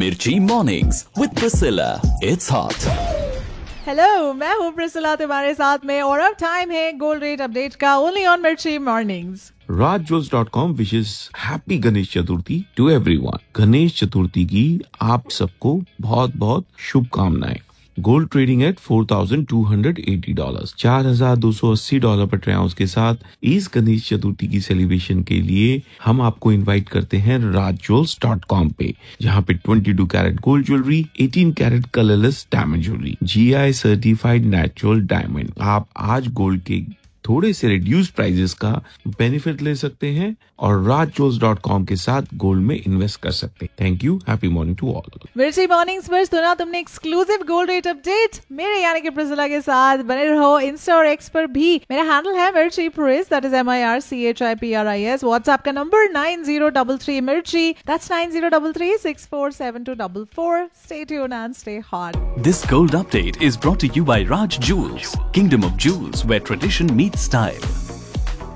मिर्ची mornings with Priscilla, it's hot. Hello, मैं हूँ प्रिसिला तुम्हारे साथ में और अब टाइम है गोल्ड रेट अपडेट का ओनली ऑन मिर्ची mornings. rajjewels.com wishes happy Ganesh Chaturthi to everyone. Ganesh Chaturthi की आप सबको बहुत बहुत शुभकामनाएं। गोल्ड ट्रेडिंग एट $4,280, $4,280 पर ट्राउंस के साथ इस गणेश चतुर्थी की सेलिब्रेशन के लिए हम आपको इनवाइट करते हैं rajjewels.com पे, जहाँ पे 22 carat gold jewellery, 18 carat colourless diamond jewellery, GI certified natural diamond. आप आज गोल्ड के थोड़े से रिड्यूस प्राइजेस का बेनिफिट ले सकते हैं और rajjewels.com के साथ गोल्ड में इन्वेस्ट कर सकते हैं। Thank you, happy morning to all. मिर्ची मॉर्निंग्स पर सुना तुमने एक्सक्लूसिव गोल्ड रेट अपडेट मेरे यानी कि प्रिसिला के साथ। बने रहो इंस्टा और एक्स पर भी। मेरा हैंडल है मिर्ची प्रिस, दैट इज MIRCHIPRIS। व्हाट्सएप का नंबर 9033 मिर्ची, that's 9033647244। Stay tuned and stay hot. This gold update is brought to you by Raj Jewels, Kingdom of Jewels, where tradition meets style.